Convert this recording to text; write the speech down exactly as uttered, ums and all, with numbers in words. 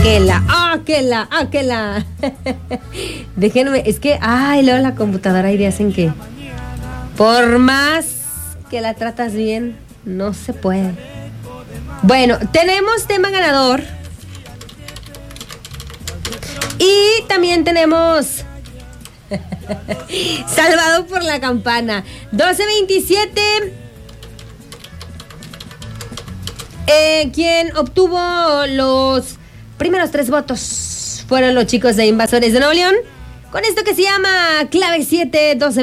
Aquela, aquela, aquela. Déjenme, es que, ay, luego la computadora ahí hacen que por más que la tratas bien, no se puede. Bueno, tenemos tema ganador. Y también tenemos salvado por la campana. doce veintisiete. Eh, quien obtuvo los primeros tres votos fueron los chicos de Invasores de Nuevo León. Con esto que se llama Clave siete, doce